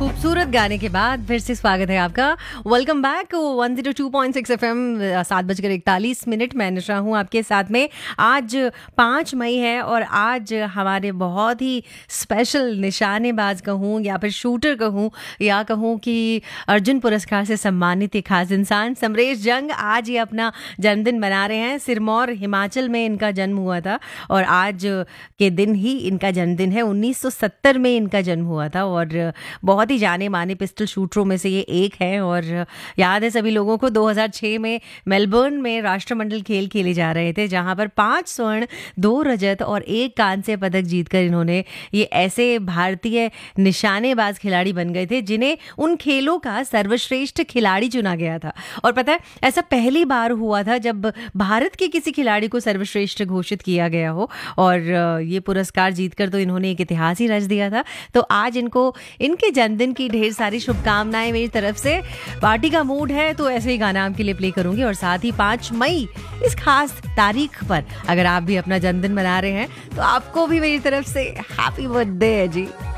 खूबसूरत गाने के बाद फिर से स्वागत है आपका। वेलकम बैक 102.6 FM 7:41 मैं निशा हूँ आपके साथ में। आज 5 मई है और आज हमारे बहुत ही स्पेशल निशानेबाज कहूँ या फिर शूटर कहूँ या कहूँ कि अर्जुन पुरस्कार से सम्मानित एक खास इंसान समरेश जंग आज ये अपना जन्मदिन मना रहे हैं। सिरमौर हिमाचल में इनका जन्म हुआ था और आज के दिन ही इनका जन्मदिन है। 1970 में इनका जन्म हुआ था और बहुत ही जाने माने पिस्टल शूटरों में से ये एक है। और याद है सभी लोगों को 2006 में मेलबर्न में राष्ट्रमंडल खेल खेले जा रहे थे, जहां पर 5 स्वर्ण 2 रजत और 1 कांस्य पदक जीतकर इन्होंने ये ऐसे भारतीय निशानेबाज खिलाड़ी बन गए थे जिन्हें उन खेलों का सर्वश्रेष्ठ खिलाड़ी चुना गया था। और पता है ऐसा पहली बार हुआ था जब भारत के किसी खिलाड़ी को सर्वश्रेष्ठ घोषित किया गया हो और ये पुरस्कार जीतकर तो इन्होंने एक इतिहास ही रच दिया था। तो आज इनको इनके जन्मदिन की ढेर सारी शुभकामनाएं मेरी तरफ से। पार्टी का मूड है तो ऐसे ही गाना आपके लिए प्ले करूंगी और साथ ही 5 मई इस खास तारीख पर अगर आप भी अपना जन्मदिन मना रहे हैं तो आपको भी मेरी तरफ से हैप्पी बर्थडे है जी।